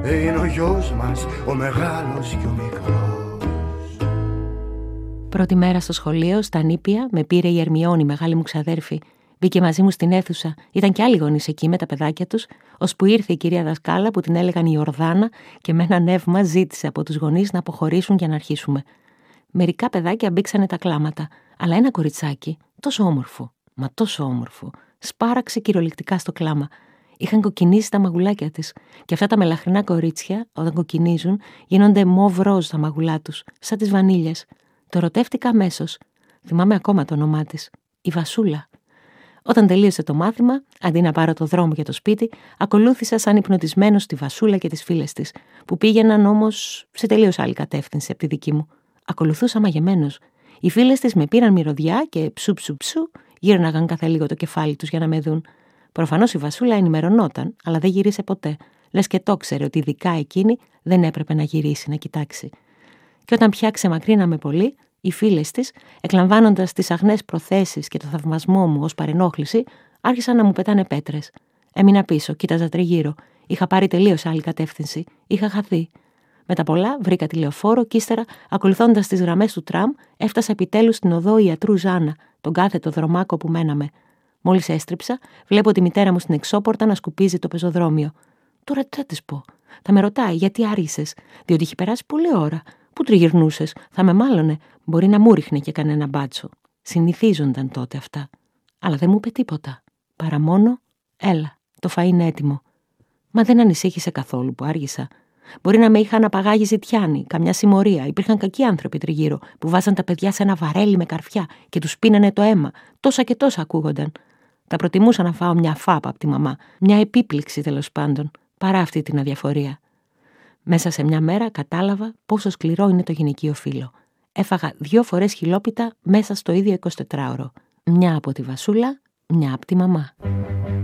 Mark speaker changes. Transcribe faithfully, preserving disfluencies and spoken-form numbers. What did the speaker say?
Speaker 1: είναι ο γιος μας, ο μεγάλος και ο μικρός.
Speaker 2: Πρώτη μέρα στο σχολείο, στα νήπια, με πήρε η Ερμιόνη, μεγάλη μου ξαδέρφη. Μπήκε μαζί μου στην αίθουσα. Ήταν κι άλλοι γονείς εκεί με τα παιδάκια τους, ώσπου ήρθε η κυρία δασκάλα που την έλεγαν η Ιορδάνα και με ένα νεύμα ζήτησε από τους γονείς να αποχωρήσουν για να αρχίσουμε. Μερικά παιδάκια μπήξανε τα κλάματα, αλλά ένα κοριτσάκι, τόσο όμορφο, μα τόσο όμορφο, σπάραξε κυριολεκτικά στο κλάμα. Είχαν κοκκινήσει τα μαγουλάκια της, και αυτά τα μελαχρινά κορίτσια, όταν κοκκινίζουν, γίνονται μοβ ροζ τα μαγουλά τους, σαν τις βανίλιες. Το ερωτεύτηκα αμέσως. Θυμάμαι ακόμα το όνομά της, η Βασούλα. Όταν τελείωσε το μάθημα, αντί να πάρω το δρόμο για το σπίτι, ακολούθησα σαν υπνοτισμένος τη Βασούλα και τις φίλες της, που πήγαιναν όμως σε τελείως άλλη κατεύθυνση από τη δική μου. Ακολουθούσα μαγεμένος. Οι φίλες της με πήραν μυρωδιά και ψου ψου ψου γύρναγαν κάθε λίγο το κεφάλι τους για να με δουν. Προφανώς η Βασούλα ενημερωνόταν, αλλά δεν γύρισε ποτέ. Λες και το ξέρε ότι ειδικά εκείνη δεν έπρεπε να γυρίσει να κοιτάξει. Και όταν πια ξεμακρύναμε πολύ, οι φίλες της, εκλαμβάνοντας τις αγνές προθέσεις και το θαυμασμό μου ως παρενόχληση, άρχισαν να μου πετάνε πέτρες. Έμεινα πίσω, κοίταζα τριγύρω. Είχα πάρει τελείως άλλη κατεύθυνση. Είχα χαθεί. Με τα πολλά βρήκα τη λεωφόρο και ύστερα, ακολουθώντας τις γραμμές του τραμ, έφτασα επιτέλους στην οδό Ιατρού Ζάνα, τον κάθετο δρομάκο που μέναμε. Μόλις έστριψα, βλέπω τη μητέρα μου στην εξώπορτα να σκουπίζει το πεζοδρόμιο. Τώρα τι θα της πω? Θα με ρωτάει γιατί άργησες, διότι έχει περάσει πολλή ώρα. Πού τριγυρνούσες, θα με μάλωνε, μπορεί να μου ρίχνε και κανένα μπάτσο. Συνηθίζονταν τότε αυτά. Αλλά δεν μου είπε τίποτα. Παρά μόνο, έλα, το φαΐ είναι έτοιμο. Μα δεν ανησύχησε καθόλου που άργησα. Μπορεί να με είχαν απαγάγει ζητιάνοι, καμιά συμμορία. Υπήρχαν κακοί άνθρωποι τριγύρω που βάζαν τα παιδιά σε ένα βαρέλι με καρφιά και τους πίνανε το αίμα. Τόσα και τόσα ακούγονταν. Θα προτιμούσα να φάω μια φάπα από τη μαμά, μια επίπληξη τέλος πάντων, παρά αυτή την αδιαφορία. Μέσα σε μια μέρα κατάλαβα πόσο σκληρό είναι το γυναικείο φύλο. Έφαγα δύο φορές χιλόπιτα μέσα στο ίδιο εικοσιτετράωρο. Μια από τη Βασούλα, μια από τη μαμά.